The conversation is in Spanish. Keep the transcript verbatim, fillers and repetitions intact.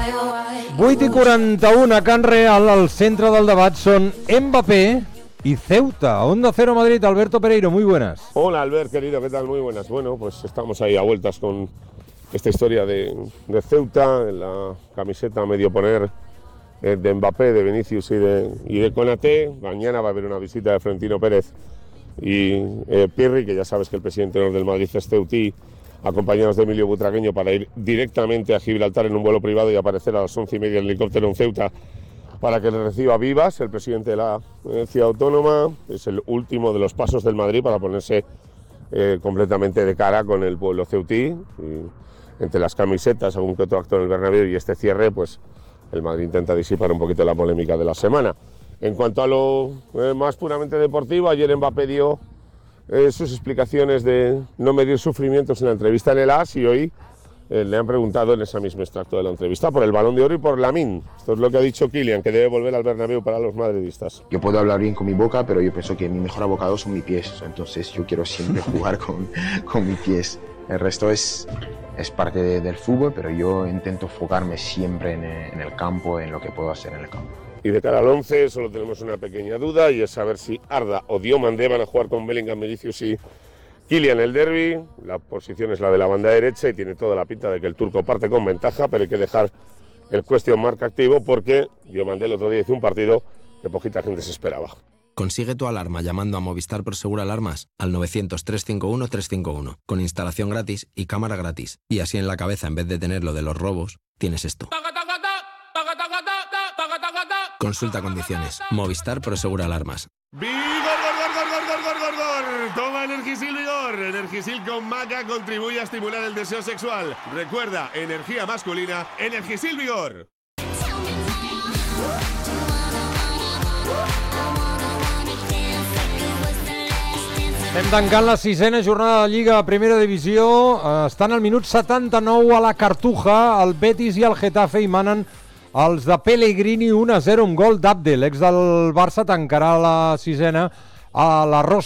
vuit i quaranta-u a Can Real, al centre del debat són Mbappé y Ceuta. Onda Cero Madrid, Alberto Pereiro, muy buenas. Hola Albert, querido, ¿qué tal? Muy buenas. Bueno, pues estamos ahí a vueltas con esta historia de, de Ceuta, en la camiseta medio poner eh, de Mbappé, de Vinicius y de, y de Konaté. Mañana va a haber una visita de Florentino Pérez y eh, Pirri, que ya sabes que el presidente del Madrid es ceutí, acompañados de Emilio Butragueño, para ir directamente a Gibraltar en un vuelo privado y aparecer a las once y media en el helicóptero en Ceuta para que le reciba Vivas, el presidente de la eh, ciudad autónoma. Es el último de los pasos del Madrid para ponerse eh, completamente de cara con el pueblo ceutí. Y entre las camisetas, algún que otro acto en el Bernabéu y este cierre, pues el Madrid intenta disipar un poquito la polémica de la semana. En cuanto a lo eh, más puramente deportivo, ayer Mbappé dio eh, sus explicaciones de no medir sufrimientos en la entrevista en el A S y hoy eh, le han preguntado en ese mismo extracto de la entrevista por el Balón de Oro y por Lamine. Esto es lo que ha dicho Kylian, que debe volver al Bernabéu para los madridistas. Yo puedo hablar bien con mi boca, pero yo pienso que mi mejor abocado son mis pies, entonces yo quiero siempre jugar con, con mis pies. El resto es, es parte de, del fútbol, pero yo intento enfocarme siempre en, en el campo, en lo que puedo hacer en el campo. Y de cara al once solo tenemos una pequeña duda y es saber si Arda o Diomandé van a jugar con Bellingham, Vinicius y Kylian el derbi. La posición es la de la banda derecha y tiene toda la pinta de que el turco parte con ventaja, pero hay que dejar el question mark activo porque Diomandé el otro día hizo un partido que poquita gente se esperaba. Consigue tu alarma llamando a Movistar Prosegur Alarmas al novecientos, trescientos cincuenta y uno, trescientos cincuenta y uno, con instalación gratis y cámara gratis. Y así en la cabeza, en vez de tener lo de los robos, tienes esto. Consulta condiciones. Movistar Prosegur Alarmas. ¡Vigor, gor, gor, gor, gor, gor, gor, gor! Toma Energisil Vigor. Energisil con maca contribuye a estimular el deseo sexual. Recuerda, energía masculina, Energisil Vigor. Estem tancant la sisena jornada de Lliga a Primera Divisió. Estan al minut setanta-nou a la Cartuja. El Betis i el Getafe hi manen els de Pellegrini, un a zero, un gol d'Abdel. L'ex del Barça tancarà la sisena a la Rosa.